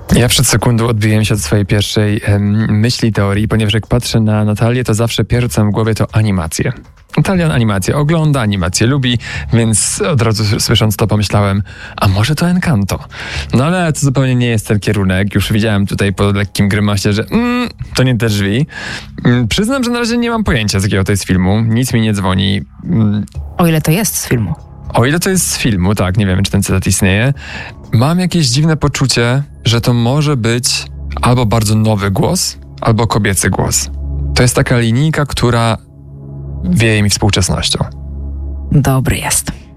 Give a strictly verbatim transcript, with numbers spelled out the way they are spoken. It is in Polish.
Ja przed sekundą odbiłem się od swojej pierwszej em, myśli, teorii, ponieważ jak patrzę na Natalię, to zawsze pierwsze co w głowie to animacje. Natalia animację ogląda, animację lubi, więc od razu słysząc to pomyślałem, a może to Encanto? No ale to zupełnie nie jest ten kierunek. Już widziałem tutaj po lekkim grymasie, że mm, to nie te drzwi. Mm, przyznam, że na razie nie mam pojęcia, z jakiego to jest filmu. Nic mi nie dzwoni. Mm, O ile to jest z filmu. O ile to jest z filmu, tak, nie wiem, czy ten cytat istnieje. Mam jakieś dziwne poczucie, że to może być albo bardzo nowy głos, albo kobiecy głos. To jest taka linijka, która wieje mi współczesnością. Dobry jest.